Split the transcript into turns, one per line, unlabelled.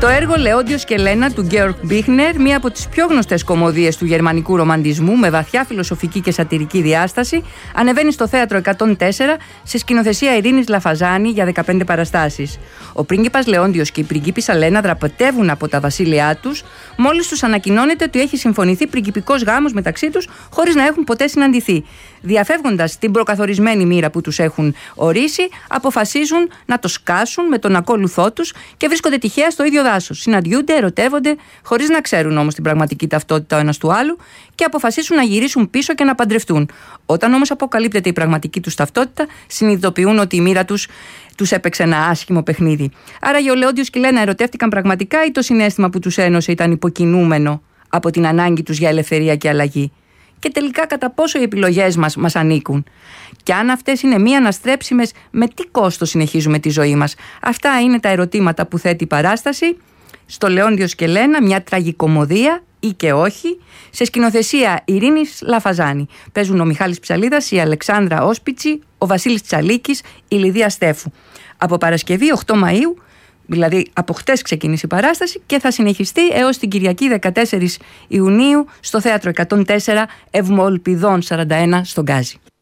Το έργο Λεόντιος και Λένα του Γκέοργκ Μπίχνερ, μία από τις πιο γνωστές κωμωδίες του γερμανικού ρομαντισμού με βαθιά φιλοσοφική και σατυρική διάσταση, ανεβαίνει στο θέατρο 104 σε σκηνοθεσία Ειρήνης Λαφαζάνη για 15 παραστάσεις. Ο πρίγκιπας Λεόντιος και η πριγκίπισσα Λένα δραπετεύουν από τα βασίλειά τους, μόλις τους ανακοινώνεται ότι έχει συμφωνηθεί πριγκιπικός γάμος μεταξύ τους, χωρίς να έχουν ποτέ συναντηθεί. Διαφεύγοντας την προκαθορισμένη μοίρα που τους έχουν ορίσει, αποφασίζουν να το σκάσουν με τον ακόλουθό τους και βρίσκονται τυχαία στο ίδιο δάσος. Συναντιούνται, ερωτεύονται, χωρίς να ξέρουν όμως την πραγματική ταυτότητα ο ένας του άλλου και αποφασίσουν να γυρίσουν πίσω και να παντρευτούν. Όταν όμως αποκαλύπτεται η πραγματική τους ταυτότητα, συνειδητοποιούν ότι η μοίρα τους έπαιξε ένα άσχημο παιχνίδι. Άρα ο Λεόντιος και η Λένα ερωτεύτηκαν πραγματικά ή το συναίσθημα που τους ένωσε ήταν υποκινούμενο από την ανάγκη τους για ελευθερία και αλλαγή? Και τελικά κατά πόσο οι επιλογές μας ανήκουν? Και αν αυτές είναι μη αναστρέψιμες, με τι κόστος συνεχίζουμε τη ζωή μας? Αυτά είναι τα ερωτήματα που θέτει η παράσταση στο Λεόντιος και Λένα, μια τραγικομωδία ή και όχι, σε σκηνοθεσία Ειρήνης Λαφαζάνη. Παίζουν ο Μιχάλης Ψαλίδας, η Αλεξάνδρα Όσπιτσι, ο Βασίλης Τσαλίκης, η Λιδία Στέφου. Από Παρασκευή 8 Μαΐου, δηλαδή από χτες ξεκίνησε η παράσταση και θα συνεχιστεί έως την Κυριακή 14 Ιουνίου στο θέατρο 104 Ευμολπιδών 41 στον Γκάζι.